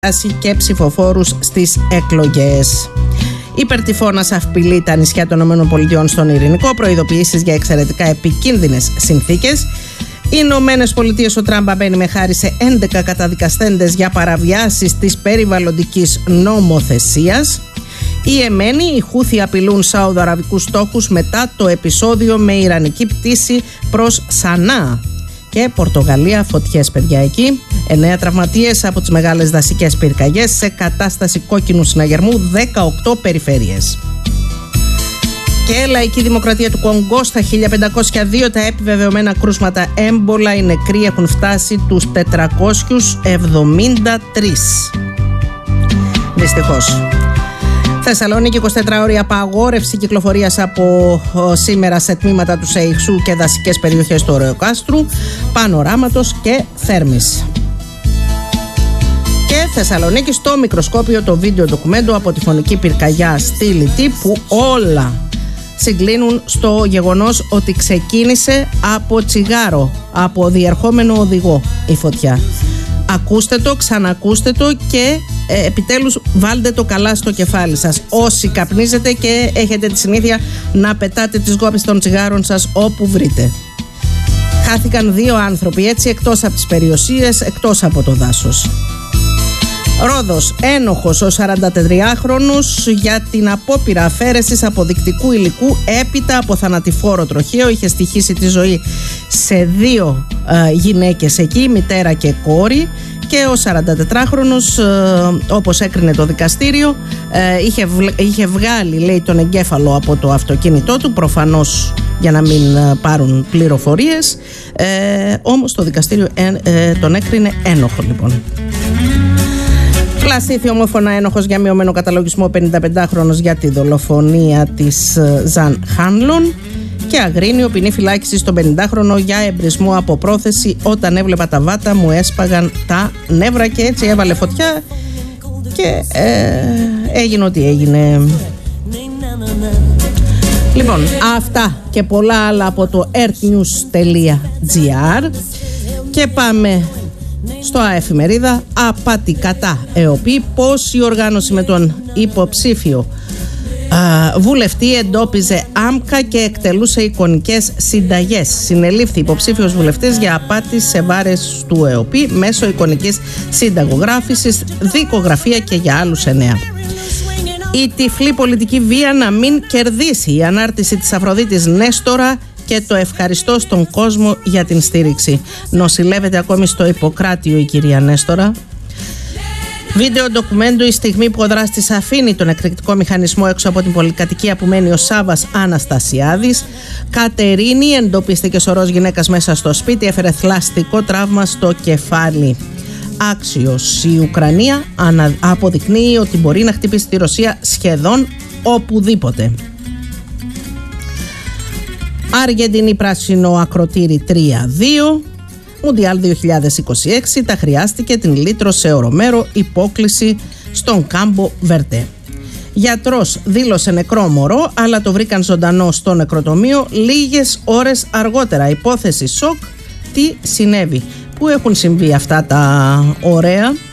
και ψηφοφόρους στις εκλογές. Υπερτυφώνας αυπηλεί τα νησιά των ΗΠΑ στον Ειρηνικό, προειδοποιήσεις για εξαιρετικά επικίνδυνες συνθήκες. Οι Ηνωμένες Πολιτείες, ο Τραμπ μπαίνει με χάρη σε 11 καταδικαστέντες για παραβιάσεις της περιβαλλοντικής νομοθεσίας. Η Εμένη, οι Χούθι απειλούν σαουδοαραβικούς στόχους μετά το επεισόδιο με ιρανική πτήση προς Σανά. Και Πορτογαλία, φωτιές παιδιά εκεί. 9 τραυματίες από τις μεγάλες δασικές πυρκαγιές σε κατάσταση κόκκινου συναγερμού 18 περιφέρειες. Και Λαϊκή Δημοκρατία του Κονγκό, στα 1502 τα επιβεβαιωμένα κρούσματα έμπολα, οι νεκροί έχουν φτάσει τους 473. Δυστυχώς. Θεσσαλονίκη, 24 ώρη απαγόρευση κυκλοφορίας από σήμερα σε τμήματα του Σεϊχσού και δασικές περιοχές του Ωρεοκάστρου, Πανοράματος και Θέρμης. Και Θεσσαλονίκη, στο μικροσκόπιο το βίντεο ντοκουμέντο από τη φωνική πυρκαγιά στη Λιτή, που όλα συγκλίνουν στο γεγονός ότι ξεκίνησε από τσιγάρο, από διερχόμενο οδηγό η φωτιά. Ακούστε το, ξανακούστε το και επιτέλους βάλτε το καλά στο κεφάλι σας. Όσοι καπνίζετε και έχετε τη συνήθεια να πετάτε τις γόπες των τσιγάρων σας όπου βρείτε. Χάθηκαν 2 άνθρωποι έτσι, εκτός από τις περιουσίες, εκτός από το δάσος. Ρόδος, ένοχος ο 43χρονος για την απόπειρα αφαίρεσης αποδεικτικού υλικού έπειτα από θανατηφόρο τροχαίο. Είχε στοιχήσει τη ζωή σε 2 γυναίκες εκεί, μητέρα και κόρη, και ο 44χρονος, όπως έκρινε το δικαστήριο, είχε βγάλει, λέει, τον εγκέφαλο από το αυτοκίνητό του, προφανώς για να μην πάρουν πληροφορίες, όμως το δικαστήριο τον έκρινε ένοχο λοιπόν. Πλασίθη ομόφωνα ένοχος για μειωμένο καταλογισμό 55χρονος για τη δολοφονία της Ζαν Χάνλον. Και Αγρίνιο, ποινή φυλάκιση στον 50χρονο για εμπρισμό από πρόθεση. Όταν έβλεπα τα βάτα μου έσπαγαν τα νεύρα, και έτσι έβαλε φωτιά και έγινε ό,τι έγινε. Λοιπόν, αυτά και πολλά άλλα από το earthnews.gr. Και πάμε στο Αεφημερίδα. Απάτη κατά ΕΟΠΗ. Πώς η οργάνωση με τον υποψήφιο βουλευτή εντόπιζε άμκα και εκτελούσε εικονικές συνταγές. Συνελήφθη υποψήφιος βουλευτής για απάτη σε βάρες του ΕΟΠΗ μέσω εικονικής συνταγογράφησης, δικογραφία και για άλλους 9. Η τυφλή πολιτική βία να μην κερδίσει. Η ανάρτηση της Αφροδίτης Νέστορα και το ευχαριστώ στον κόσμο για την στήριξη. Νοσηλεύεται ακόμη στο Ιπποκράτιο η κυρία Νέστορα. Βίντεο ντοκουμέντου, η στιγμή που ο δράστης αφήνει τον εκρηκτικό μηχανισμό έξω από την πολυκατοικία που μένει ο Σάββας Αναστασιάδης. Κατερίνη, εντοπίστηκε σωρός γυναίκας μέσα στο σπίτι, έφερε θλαστικό τραύμα στο κεφάλι. Άξιος, η Ουκρανία αποδεικνύει ότι μπορεί να χτυπήσει τη Ρωσία σχεδόν οπουδήποτε. Αργεντινή πράσινο ακροτήρι 3-2. Μουντιάλ 2026, τα χρειάστηκε την λύτρωσε ο Ρομέρο, υπόκληση στον Κάμπο Βερτέ. Γιατρός δήλωσε νεκρό μωρό, αλλά το βρήκαν ζωντανό στο νεκροτομείο λίγες ώρες αργότερα. Υπόθεση σοκ, τι συνέβη, πού έχουν συμβεί αυτά τα ωραία.